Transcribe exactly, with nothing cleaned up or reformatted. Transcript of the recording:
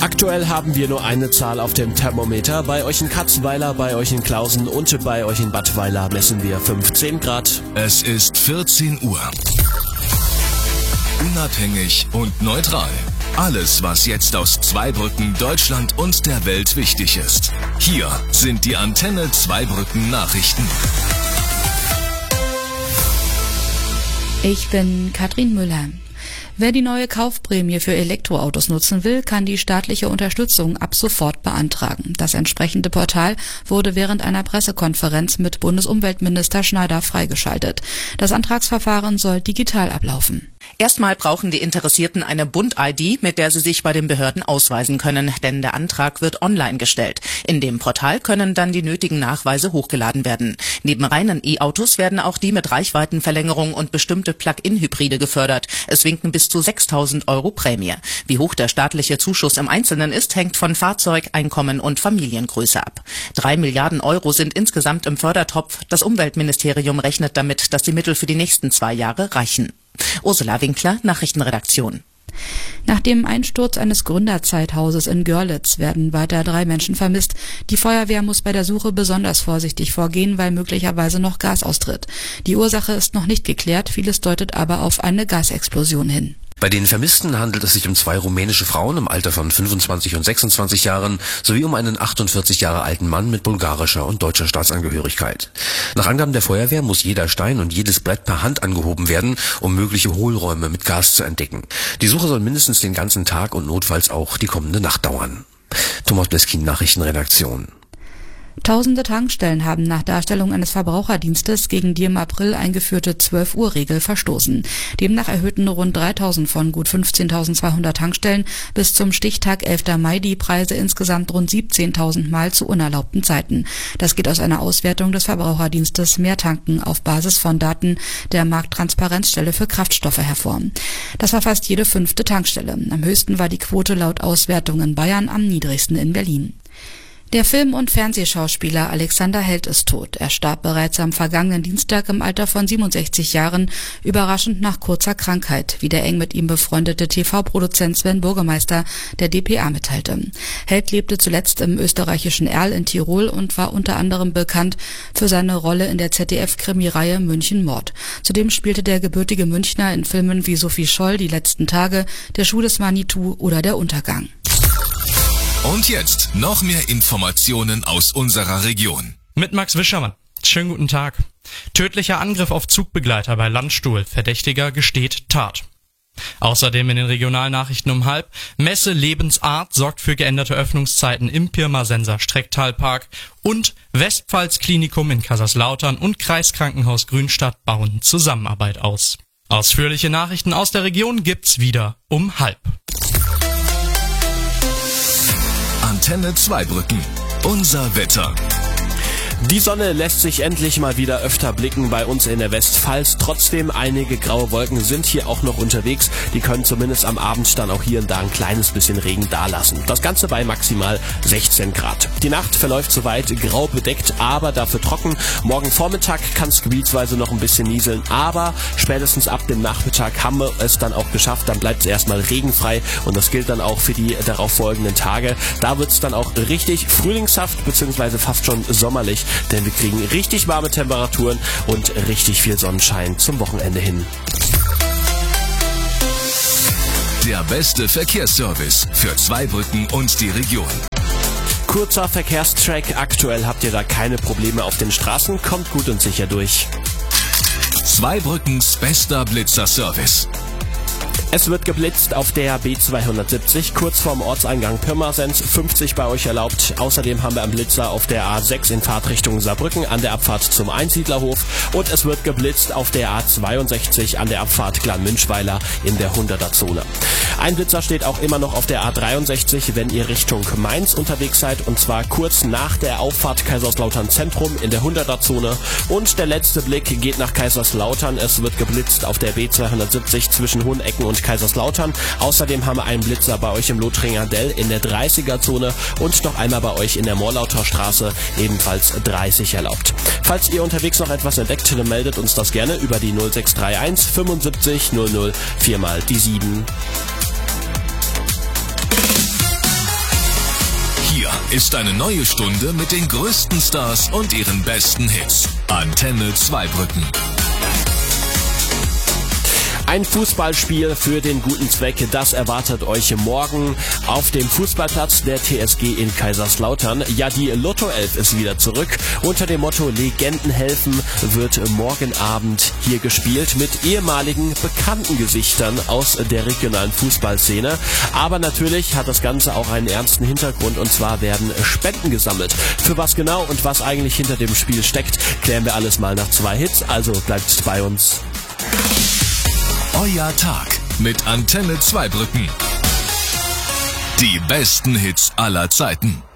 Aktuell haben wir nur eine Zahl auf dem Thermometer. Bei euch in Katzweiler, bei euch in Klausen und bei euch in Badweiler messen wir fünfzehn Grad. Es ist vierzehn Uhr. Unabhängig und neutral. Alles, was jetzt aus Zweibrücken, Deutschland und der Welt wichtig ist. Hier sind die Antenne Zweibrücken Nachrichten. Ich bin Katrin Müller. Wer die neue Kaufprämie für Elektroautos nutzen will, kann die staatliche Unterstützung ab sofort beantragen. Das entsprechende Portal wurde während einer Pressekonferenz mit Bundesumweltminister Schneider freigeschaltet. Das Antragsverfahren soll digital ablaufen. Erstmal brauchen die Interessierten eine Bund-I D, mit der sie sich bei den Behörden ausweisen können, denn der Antrag wird online gestellt. In dem Portal können dann die nötigen Nachweise hochgeladen werden. Neben reinen E-Autos werden auch die mit Reichweitenverlängerung und bestimmte Plug-in-Hybride gefördert. Es winken bis zu sechstausend Euro Prämie. Wie hoch der staatliche Zuschuss im Einzelnen ist, hängt von Fahrzeug, Einkommen und Familiengröße ab. Drei Milliarden Euro sind insgesamt im Fördertopf. Das Umweltministerium rechnet damit, dass die Mittel für die nächsten zwei Jahre reichen. Ursula Winkler, Nachrichtenredaktion. Nach dem Einsturz eines Gründerzeithauses in Görlitz werden weiter drei Menschen vermisst. Die Feuerwehr muss bei der Suche besonders vorsichtig vorgehen, weil möglicherweise noch Gas austritt. Die Ursache ist noch nicht geklärt, vieles deutet aber auf eine Gasexplosion hin. Bei den Vermissten handelt es sich um zwei rumänische Frauen im Alter von fünfundzwanzig und sechsundzwanzig Jahren sowie um einen achtundvierzig Jahre alten Mann mit bulgarischer und deutscher Staatsangehörigkeit. Nach Angaben der Feuerwehr muss jeder Stein und jedes Brett per Hand angehoben werden, um mögliche Hohlräume mit Gas zu entdecken. Die Suche soll mindestens den ganzen Tag und notfalls auch die kommende Nacht dauern. Thomas Bleskin, Nachrichtenredaktion. Tausende Tankstellen haben nach Darstellung eines Verbraucherdienstes gegen die im April eingeführte zwölf Uhr Regel verstoßen. Demnach erhöhten rund dreitausend von gut fünfzehntausendzweihundert Tankstellen bis zum Stichtag elfter Mai die Preise insgesamt rund siebzehntausend Mal zu unerlaubten Zeiten. Das geht aus einer Auswertung des Verbraucherdienstes Mehrtanken auf Basis von Daten der Markttransparenzstelle für Kraftstoffe hervor. Das war fast jede fünfte Tankstelle. Am höchsten war die Quote laut Auswertung in Bayern, am niedrigsten in Berlin. Der Film- und Fernsehschauspieler Alexander Held ist tot. Er starb bereits am vergangenen Dienstag im Alter von siebenundsechzig Jahren, überraschend nach kurzer Krankheit, wie der eng mit ihm befreundete T V-Produzent Sven Burgemeister der D P A mitteilte. Held lebte zuletzt im österreichischen Erl in Tirol und war unter anderem bekannt für seine Rolle in der Z D F-Krimireihe München Mord. Zudem spielte der gebürtige Münchner in Filmen wie Sophie Scholl, Die letzten Tage, Der Schuh des Manitou oder Der Untergang. Und jetzt noch mehr Informationen aus unserer Region. Mit Max Wischermann. Schönen guten Tag. Tödlicher Angriff auf Zugbegleiter bei Landstuhl. Verdächtiger gesteht Tat. Außerdem in den Regionalnachrichten um halb. Messe Lebensart sorgt für geänderte Öffnungszeiten im Pirmasenser Strecktalpark. Und Westpfalz Klinikum in Kaiserslautern und Kreiskrankenhaus Grünstadt bauen Zusammenarbeit aus. Ausführliche Nachrichten aus der Region gibt's wieder um halb. Antenne Zweibrücken. Unser Wetter. Die Sonne lässt sich endlich mal wieder öfter blicken bei uns in der Westpfalz. Trotzdem, einige graue Wolken sind hier auch noch unterwegs. Die können zumindest am Abend dann auch hier und da ein kleines bisschen Regen dalassen. Das Ganze bei maximal sechzehn Grad. Die Nacht verläuft soweit grau bedeckt, aber dafür trocken. Morgen Vormittag kann es gebietsweise noch ein bisschen nieseln, aber spätestens ab dem Nachmittag haben wir es dann auch geschafft. Dann bleibt es erstmal regenfrei und das gilt dann auch für die darauffolgenden Tage. Da wird es dann auch richtig frühlingshaft bzw. fast schon sommerlich. Denn wir kriegen richtig warme Temperaturen und richtig viel Sonnenschein zum Wochenende hin. Der beste Verkehrsservice für Zweibrücken und die Region. Kurzer Verkehrstrack. Aktuell habt ihr da keine Probleme auf den Straßen. Kommt gut und sicher durch. Zweibrückens bester Blitzerservice. Es wird geblitzt auf der B zweihundertsiebzig, kurz vorm Ortseingang Pirmasens, fünfzig bei euch erlaubt. Außerdem haben wir einen Blitzer auf der A sechs in Fahrtrichtung Saarbrücken an der Abfahrt zum Einsiedlerhof. Und es wird geblitzt auf der A zweiundsechzig an der Abfahrt Glan-Münchweiler in der hunderter-Zone. Ein Blitzer steht auch immer noch auf der A dreiundsechzig, wenn ihr Richtung Mainz unterwegs seid. Und zwar kurz nach der Auffahrt Kaiserslautern Zentrum in der hunderter-Zone. Und der letzte Blick geht nach Kaiserslautern. Es wird geblitzt auf der B zweihundertsiebzig zwischen Hohenecken und Kaiserslautern. Außerdem haben wir einen Blitzer bei euch im Lothringer Dell in der dreißiger-Zone und noch einmal bei euch in der Morlauter Straße, ebenfalls dreißig erlaubt. Falls ihr unterwegs noch etwas entdeckt, dann meldet uns das gerne über die null sechs drei eins fünfundsiebzig null null vier mal die sieben. ist eine neue Stunde mit den größten Stars und ihren besten Hits. Antenne Zweibrücken. Ein Fußballspiel für den guten Zweck, das erwartet euch morgen auf dem Fußballplatz der T S G in Kaiserslautern. Ja, die Lotto elf ist wieder zurück. Unter dem Motto Legenden helfen wird morgen Abend hier gespielt mit ehemaligen bekannten Gesichtern aus der regionalen Fußballszene. Aber natürlich hat das Ganze auch einen ernsten Hintergrund, und zwar werden Spenden gesammelt. Für was genau und was eigentlich hinter dem Spiel steckt, klären wir alles mal nach zwei Hits, also bleibt bei uns. Euer Tag mit Antenne Zweibrücken. Die besten Hits aller Zeiten.